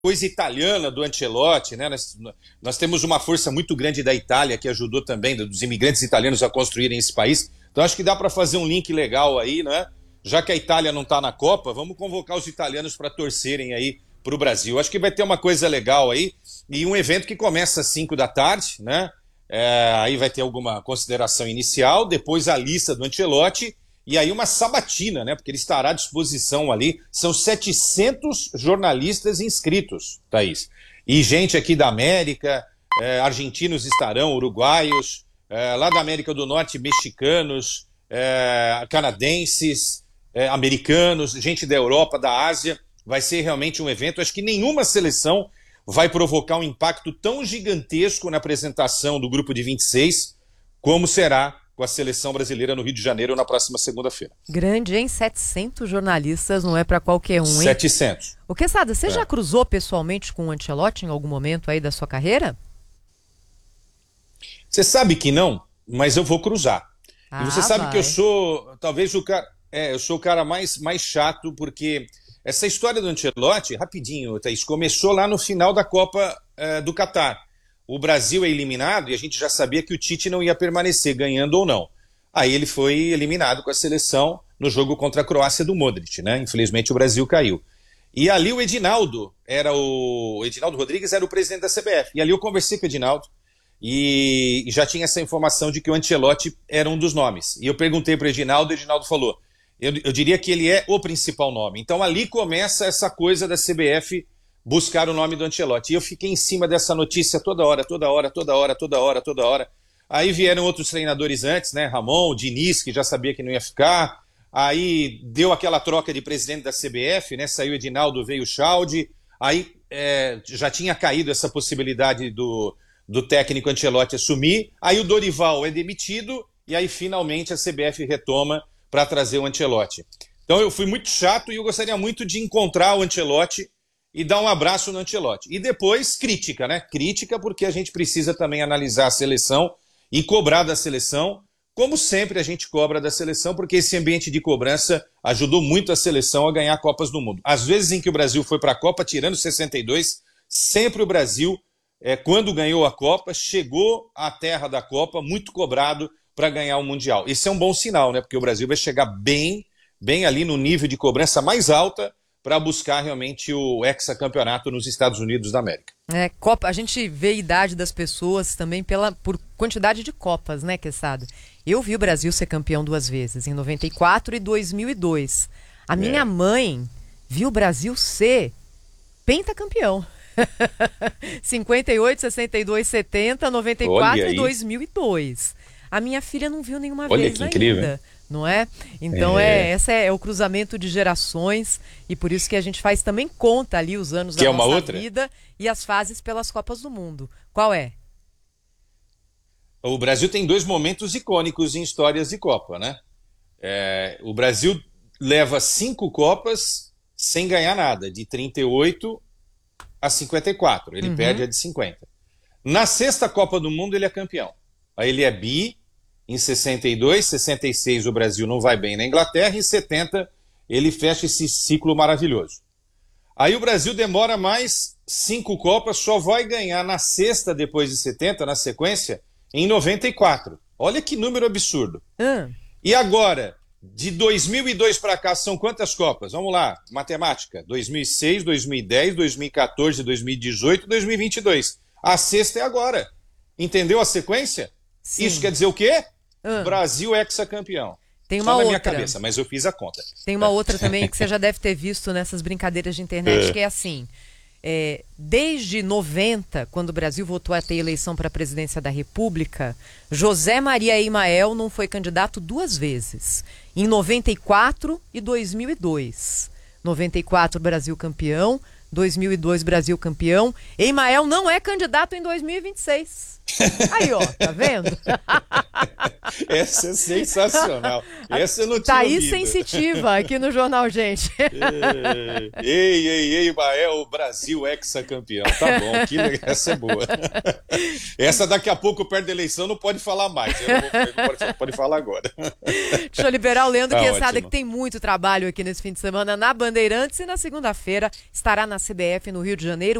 coisa italiana do Ancelotti, né? Nós temos uma força muito grande da Itália que ajudou também, dos imigrantes italianos a construírem esse país. Então acho que dá para fazer um link legal aí, né? Já que a Itália não está na Copa, vamos convocar os italianos para torcerem aí para o Brasil. Acho que vai ter uma coisa legal aí e um evento que começa às 5 da tarde, né? Aí vai ter alguma consideração inicial, depois a lista do Ancelotti e aí uma sabatina, né? Porque ele estará à disposição ali. São 700 jornalistas inscritos, Thaís. E gente aqui da América, argentinos estarão, uruguaios, lá da América do Norte, mexicanos, canadenses, americanos, gente da Europa, da Ásia. Vai ser realmente um evento. Acho que nenhuma seleção vai provocar um impacto tão gigantesco na apresentação do grupo de 26 como será com a seleção brasileira no Rio de Janeiro na próxima segunda-feira. Grande, hein? 700 jornalistas, não é para qualquer um, hein? 700. O Quesada, você já cruzou pessoalmente com o Ancelotti em algum momento aí da sua carreira? Você sabe que não, mas eu vou cruzar. E você sabe que eu sou, talvez, eu sou o cara mais chato, porque essa história do Ancelotti, rapidinho, Thaís, começou lá no final da Copa do Catar. O Brasil é eliminado e a gente já sabia que o Tite não ia permanecer, ganhando ou não. Aí ele foi eliminado com a seleção no jogo contra a Croácia do Modric, né? Infelizmente o Brasil caiu. E ali o Edinaldo Rodrigues era o presidente da CBF. E ali eu conversei com o Edinaldo e já tinha essa informação de que o Ancelotti era um dos nomes. E eu perguntei para o Edinaldo falou, eu diria que ele é o principal nome. Então ali começa essa coisa da CBF buscar o nome do Ancelotti. E eu fiquei em cima dessa notícia toda hora. Aí vieram outros treinadores antes, né? Ramon, Diniz, que já sabia que não ia ficar. Aí deu aquela troca de presidente da CBF, né? Saiu Edinaldo, veio o Schaldi. Aí já tinha caído essa possibilidade do técnico Ancelotti assumir. Aí o Dorival é demitido e aí finalmente a CBF retoma para trazer o Ancelotti. Então eu fui muito chato e eu gostaria muito de encontrar o Ancelotti e dar um abraço no Ancelotti. E depois, crítica, né? Crítica porque a gente precisa também analisar a seleção e cobrar da seleção, como sempre a gente cobra da seleção, porque esse ambiente de cobrança ajudou muito a seleção a ganhar Copas do Mundo. Às vezes em que o Brasil foi para a Copa, tirando 62, sempre o Brasil, quando ganhou a Copa, chegou à terra da Copa muito cobrado para ganhar o Mundial. Isso é um bom sinal, né? Porque o Brasil vai chegar bem ali no nível de cobrança mais alta para buscar realmente o hexacampeonato nos Estados Unidos da América. Copa, a gente vê a idade das pessoas também por quantidade de Copas, né, Quesada? Eu vi o Brasil ser campeão 2 vezes, em 94 e 2002. A minha mãe viu o Brasil ser pentacampeão. 58, 62, 70, 94 e 2002. A minha filha não viu nenhuma vez ainda. Incrível. Não é? Então esse é o cruzamento de gerações e por isso que a gente faz também conta ali os anos da nossa vida e as fases pelas Copas do Mundo. Qual é? O Brasil tem 2 momentos icônicos em histórias de Copa, né? O Brasil leva 5 Copas sem ganhar nada, de 38 a 54. Ele perde a de 50. Na 6ª Copa do Mundo ele é campeão. Aí ele é bi. Em 62, 66 o Brasil não vai bem na Inglaterra, em 70 ele fecha esse ciclo maravilhoso. Aí o Brasil demora mais 5 Copas, só vai ganhar na 6ª depois de 70, na sequência, em 94. Olha que número absurdo. E agora, de 2002 para cá, são quantas Copas? Vamos lá, matemática. 2006, 2010, 2014, 2018, 2022. A 6ª é agora. Entendeu a sequência? Sim. Isso quer dizer o quê? Brasil hexacampeão. Tem uma Só na outra. minha cabeça, mas eu fiz a conta. Tem uma outra também que você já deve ter visto nessas brincadeiras de internet, que é assim, desde 90, quando o Brasil voltou a ter eleição para a presidência da República, José Maria Emael não foi candidato 2 vezes, em 94 e 2002. 94 Brasil campeão, 2002 Brasil campeão. Emael não é candidato em 2026. Aí, ó, tá vendo? Essa é sensacional. Essa eu não tinha Thaís ouvido. Sensitiva aqui no Jornal Gente. Ei, Bael, Brasil hexacampeão. Tá bom, essa é boa. Essa daqui a pouco, perto da eleição, não pode falar mais. Pode falar agora. Deixa eu liberar o Leandro Tá Quesada, ótimo. que tem muito trabalho aqui nesse fim de semana na Bandeirantes, e na segunda-feira estará na CBF no Rio de Janeiro.